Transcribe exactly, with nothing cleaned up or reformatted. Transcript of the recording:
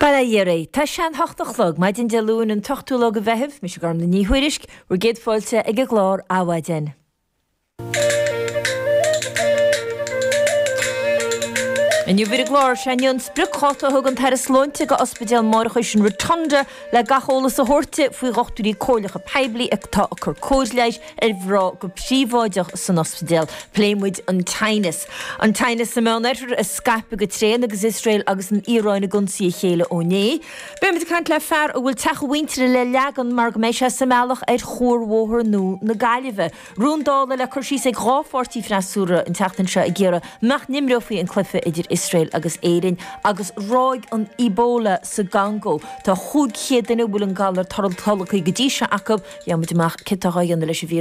Chala dhéirí, tá sean theachtalog, maidin de lún an teachtúlog a bheithimh, mis garm na níhuirisc, ru géad fáilte ag a glár áhaidin. En ju vir glár sean sprukháta hug an terras lónte go ospidéal marchis an rotunda le gacholalas a horte faoi rochtúí cólacha peibli ag tá chur cóisleis ar bhrá go príomháideach san ospidéal pléimmuid an Tainis. An Tainis sa meán éitir a scape go tréan agus Israel agus an Íráin a gunsaí chéile ó né. Be mit cant le fear ó bhfuil teach wintre le legan mar go méise sa mealach ar chóirmhóthar nó na gaiileh. Rúndála le chuirsí ag ráfortí frasúra an teachtan seo a ggéire meach nimreofaí an cluife idir Israel agus Éireann agus ráig an Ebola sa Gango. Tá chúd chéad in bhfuil an galar tarl talacha go dtí se acab, ja muid amach citáid an leis